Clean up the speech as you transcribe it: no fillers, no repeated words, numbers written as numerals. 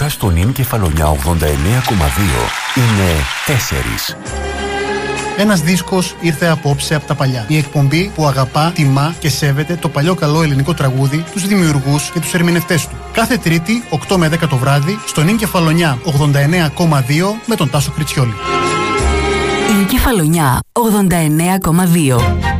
Τώρα στο νυν Κεφαλονιά 89,2 είναι 4. Ένας δίσκος ήρθε απόψε από τα παλιά. Η εκπομπή που αγαπά, τιμά και σέβεται το παλιό καλό ελληνικό τραγούδι, τους δημιουργούς και τους ερμηνευτές του. Κάθε Τρίτη, 8 με 10 το βράδυ, στο νυν Κεφαλονιά 89,2 με τον Τάσο Κριτσιόλη. Νυν Κεφαλονιά 89,2.